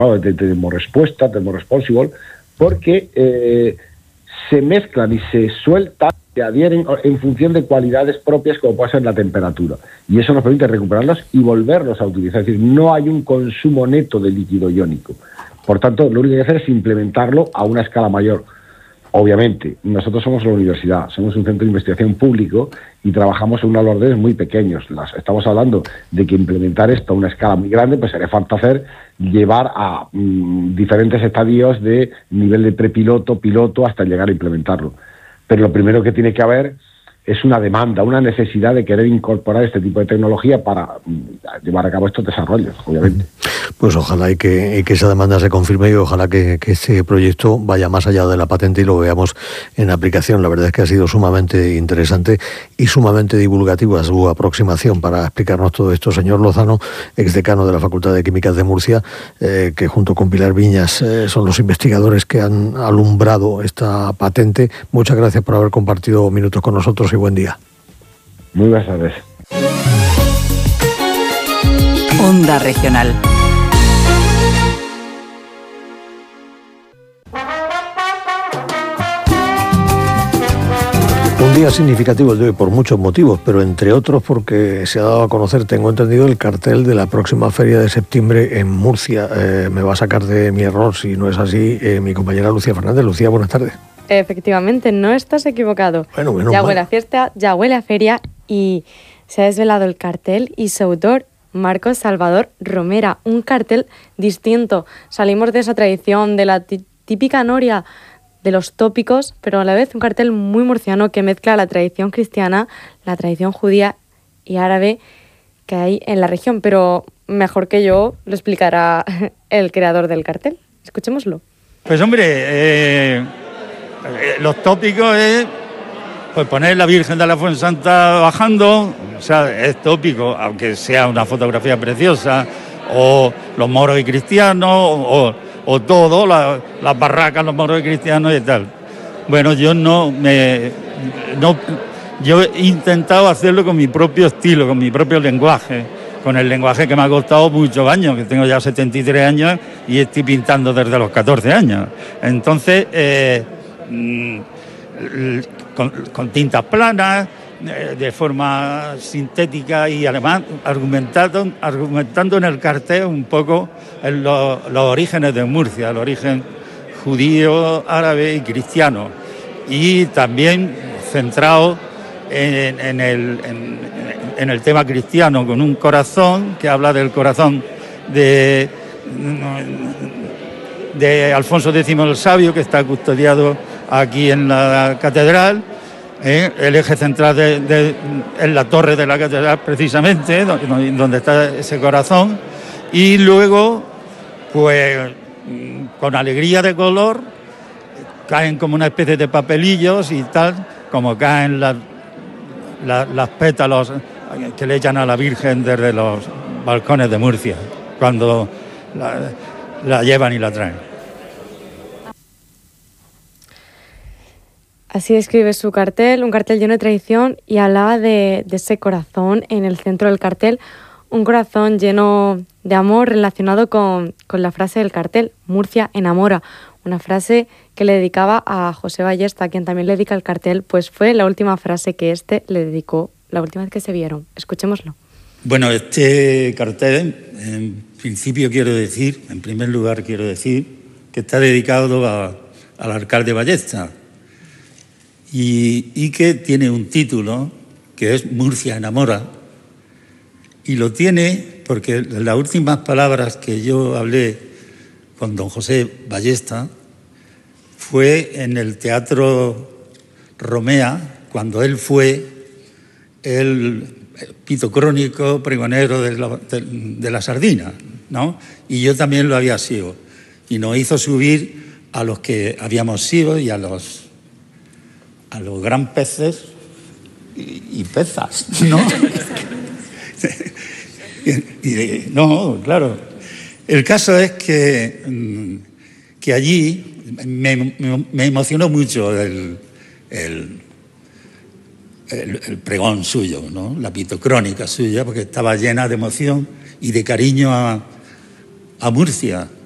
de Demo-Respuesta, Demo-Responsible, porque se mezclan y se sueltan, se adhieren en función de cualidades propias como puede ser la temperatura. Y eso nos permite recuperarlos y volverlos a utilizar. Es decir, no hay un consumo neto de líquido iónico. Por tanto, lo único que hay que hacer es implementarlo a una escala mayor. Obviamente, nosotros somos la universidad, somos un centro de investigación público y trabajamos en unos órdenes muy pequeños. Estamos hablando de que implementar esto a una escala muy grande, pues haría falta llevar a diferentes estadios de nivel de prepiloto, piloto, hasta llegar a implementarlo. Pero lo primero que tiene que haber es una demanda, una necesidad de querer incorporar este tipo de tecnología para llevar a cabo estos desarrollos, obviamente. Pues ojalá y que esa demanda se confirme y ojalá que este proyecto vaya más allá de la patente y lo veamos en aplicación. La verdad es que ha sido sumamente interesante y sumamente divulgativa su aproximación para explicarnos todo esto. Señor Lozano, exdecano de la Facultad de Químicas de Murcia, que junto con Pilar Viñas son los investigadores que han alumbrado esta patente. Muchas gracias por haber compartido minutos con nosotros y buen día. Muy buenas tardes. Onda Regional. Un día significativo el de hoy por muchos motivos, pero entre otros porque se ha dado a conocer, tengo entendido, el cartel de la próxima feria de septiembre en Murcia. Me va a sacar de mi error si no es así mi compañera Lucía Fernández. Lucía, buenas tardes. Efectivamente, no estás equivocado. Bueno, ya huele a fiesta, ya huele a feria y se ha desvelado el cartel y su autor, Marcos Salvador Romera. Un cartel distinto. Salimos de esa tradición de la típica noria de los tópicos, pero a la vez un cartel muy murciano que mezcla la tradición cristiana, la tradición judía y árabe que hay en la región. Pero mejor que yo lo explicará el creador del cartel. Escuchémoslo. Pues hombre, los tópicos es pues poner la Virgen de la Fuensanta bajando, o sea, es tópico, aunque sea una fotografía preciosa, o los moros y cristianos, o todo, las barracas, los moros y cristianos y tal. Bueno, yo yo he intentado hacerlo con mi propio estilo, con mi propio lenguaje, con el lenguaje que me ha costado muchos años, que tengo ya 73 años y estoy pintando desde los 14 años. Entonces, con tintas planas, de forma sintética y además argumentando en el cartel un poco los orígenes de Murcia, el origen judío, árabe y cristiano, y también centrado en el tema cristiano, con un corazón que habla del corazón de Alfonso X el Sabio, que está custodiado aquí en la catedral. El eje central en la torre de la catedral, precisamente, donde está ese corazón, y luego, pues, con alegría de color, caen como una especie de papelillos y tal, como caen las pétalos que le echan a la Virgen desde los balcones de Murcia, cuando la llevan y la traen. Así describe su cartel, un cartel lleno de tradición, y hablaba de ese corazón en el centro del cartel, un corazón lleno de amor relacionado con la frase del cartel, Murcia enamora, una frase que le dedicaba a José Ballesta, a quien también le dedica el cartel, pues fue la última frase que le dedicó la última vez que se vieron. Escuchémoslo. Bueno, este cartel, en primer lugar quiero decir que está dedicado al alcalde Ballesta, y que tiene un título que es Murcia enamora, y lo tiene porque las últimas palabras que yo hablé con don José Ballesta fue en el Teatro Romea, cuando él fue el pito crónico pregonero de la sardina, ¿no? Y yo también lo había sido, y nos hizo subir a los que habíamos sido y a los gran peces y pezas, ¿no? No, claro. El caso es que allí me emocionó mucho el pregón suyo, ¿no? La pitocrónica suya, porque estaba llena de emoción y de cariño a Murcia.